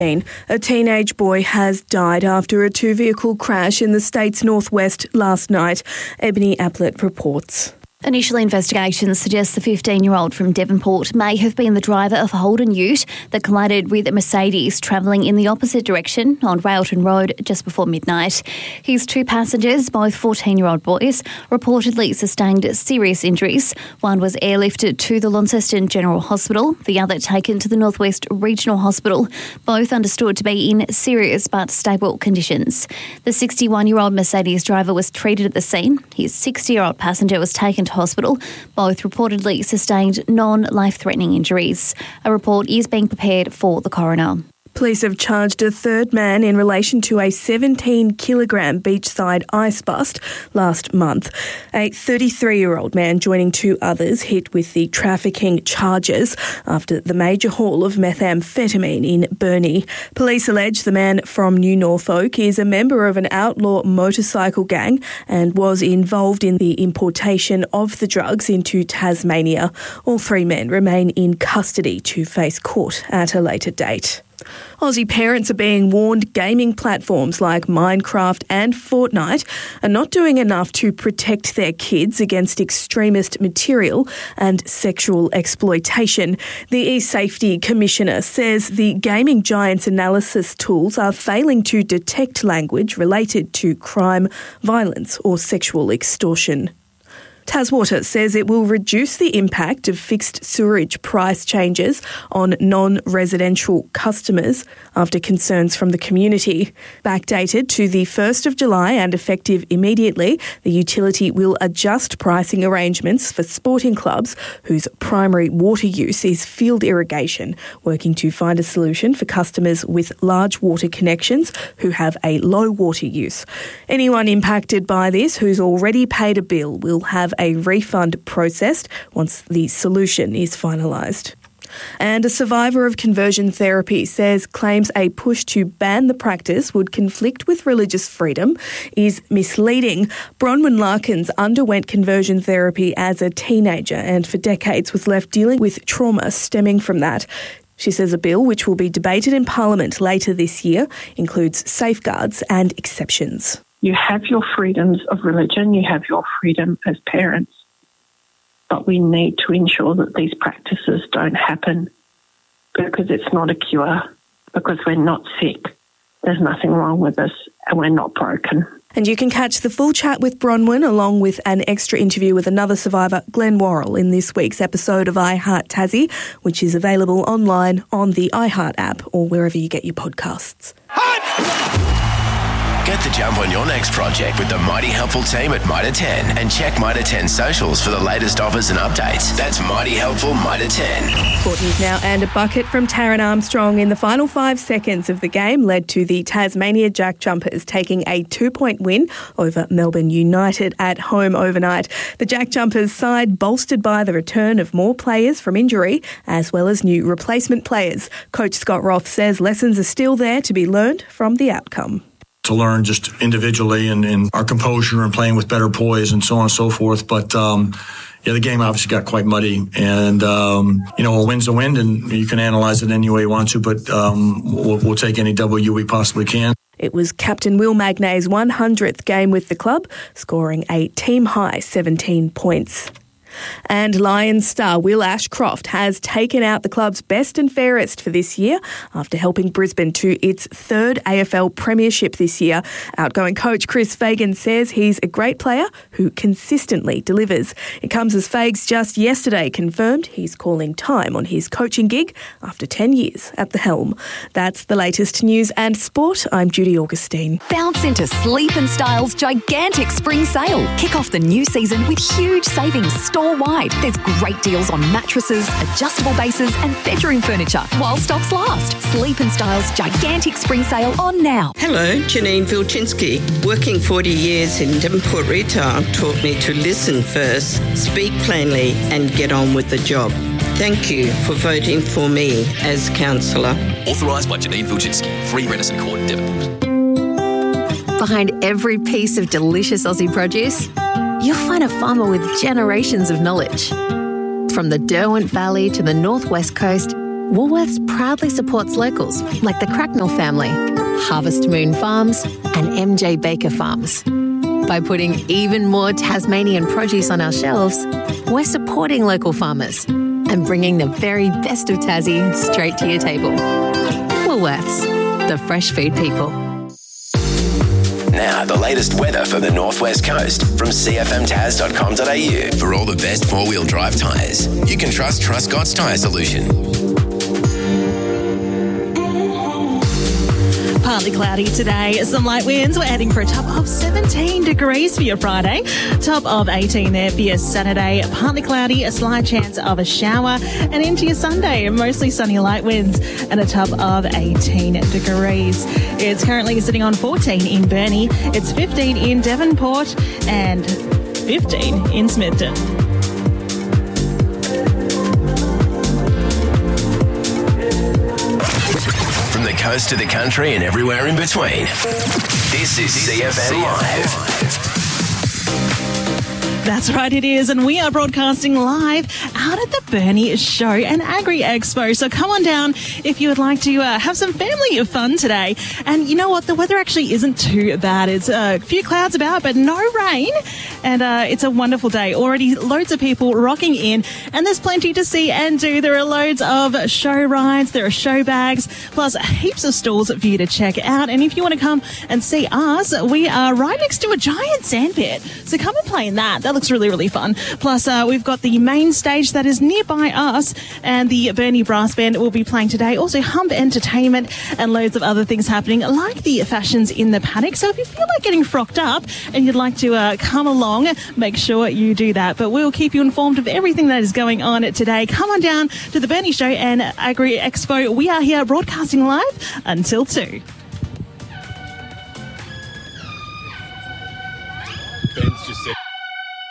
A teenage boy has died after a two-vehicle crash in the state's northwest last night. Ebony Ablett reports. Initial investigations suggest the 15-year-old from Devonport may have been the driver of a Holden ute that collided with a Mercedes travelling in the opposite direction on Railton Road just before midnight. His two passengers, both 14-year-old boys, reportedly sustained serious injuries. One was airlifted to the Launceston General Hospital, the other taken to the Northwest Regional Hospital, both understood to be in serious but stable conditions. The 61-year-old Mercedes driver was treated at the scene. His 60-year-old passenger was taken to hospital. Both reportedly sustained non-life-threatening injuries. A report is being prepared for the coroner. Police have charged a third man in relation to a 17-kilogram beachside ice bust last month. A 33-year-old man joining two others hit with the trafficking charges after the major haul of methamphetamine in Burnie. Police allege the man from New Norfolk is a member of an outlaw motorcycle gang and was involved in the importation of the drugs into Tasmania. All three men remain in custody to face court at a later date. Aussie parents are being warned gaming platforms like Minecraft and Fortnite are not doing enough to protect their kids against extremist material and sexual exploitation. The e-Safety Commissioner says the gaming giant's analysis tools are failing to detect language related to crime, violence or sexual extortion. Taswater says it will reduce the impact of fixed sewerage price changes on non-residential customers after concerns from the community. Backdated to the 1st of July and effective immediately, the utility will adjust pricing arrangements for sporting clubs whose primary water use is field irrigation, working to find a solution for customers with large water connections who have a low water use. Anyone impacted by this who's already paid a bill will have a refund processed once the solution is finalised. And a survivor of conversion therapy says claims a push to ban the practice would conflict with religious freedom is misleading. Bronwyn Larkins underwent conversion therapy as a teenager and for decades was left dealing with trauma stemming from that. She says a bill which will be debated in Parliament later this year includes safeguards and exceptions. You have your freedoms of religion, you have your freedom as parents, but we need to ensure that these practices don't happen because it's not a cure, because we're not sick. There's nothing wrong with us and we're not broken. And you can catch the full chat with Bronwyn along with an extra interview with another survivor, Glenn Worrell, in this week's episode of iHeart Tassie, which is available online on the iHeart app or wherever you get your podcasts. Get the jump on your next project with the Mighty Helpful team at Mitre 10 and check Mitre 10 socials for the latest offers and updates. That's Mighty Helpful Mitre 10. Sport news now, and a bucket from Taryn Armstrong in the final 5 seconds of the game led to the Tasmania Jack Jumpers taking a 2-point win over Melbourne United at home overnight. The Jack Jumpers side bolstered by the return of more players from injury as well as new replacement players. Coach Scott Roth says lessons are still there to be learned from the outcome. To learn just individually and our composure and playing with better poise and so on and so forth. But, the game obviously got quite muddy and, a win's a win and you can analyze it any way you want to, but we'll take any W we possibly can. It was Captain Will Magnay's 100th game with the club, scoring a team-high 17 points. And Lions star Will Ashcroft has taken out the club's best and fairest for this year after helping Brisbane to its third AFL premiership this year. Outgoing coach Chris Fagan says he's a great player who consistently delivers. It comes as Fags just yesterday confirmed he's calling time on his coaching gig after 10 years at the helm. That's the latest news and sport. I'm Judy Augustine. Bounce into Sleep & Style's gigantic spring sale. Kick off the new season with huge savings store-wide. There's great deals on mattresses, adjustable bases and bedroom furniture while stocks last. Sleep & Style's gigantic spring sale on now. Hello, Janine Vilchinsky. Working 40 years in Devonport retail taught me to listen first, speak plainly and get on with the job. Thank you for voting for me as councillor. Authorised by Janine Vilchinsky, 3 Renison Court, Devonport. Behind every piece of delicious Aussie produce, you'll find a farmer with generations of knowledge. From the Derwent Valley to the Northwest Coast, Woolworths proudly supports locals like the Cracknell family, Harvest Moon Farms and MJ Baker Farms. By putting even more Tasmanian produce on our shelves, we're supporting local farmers and bringing the very best of Tassie straight to your table. Woolworths, the fresh food people. Now, the latest weather for the Northwest Coast from cfmtaz.com.au. For all the best four-wheel drive tyres, you can trust Truscott's Tyre Solution. Partly cloudy today, some light winds. We're heading for a top of 17 degrees for your Friday, top of 18 there for your Saturday. Partly cloudy, a slight chance of a shower, and into your Sunday, mostly sunny light winds and a top of 18 degrees. It's currently sitting on 14 in Burnie, it's 15 in Devonport and 15 in Smithton. From the coast to the country and everywhere in between. This is CFM Live. That's right, it is, and we are broadcasting live out at the Burnie Show and Agri Expo. So come on down if you would like to have some family fun today. And you know what? The weather actually isn't too bad. It's a few clouds about, but no rain. And it's a wonderful day. Already loads of people rocking in, and there's plenty to see and do. There are loads of show rides, there are show bags, plus heaps of stalls for you to check out. And if you want to come and see us, we are right next to a giant sandpit. So come and play in that. That looks really, really fun. Plus, we've got the main stage that is nearby us, and the Burnie Brass Band will be playing today. Also, Hump Entertainment and loads of other things happening, like the fashions in the paddock. So if you feel like getting frocked up and you'd like to come along, make sure you do that. But we'll keep you informed of everything that is going on today. Come on down to the Burnie Show and Agri Expo. We are here broadcasting live until 2. Ben's just said...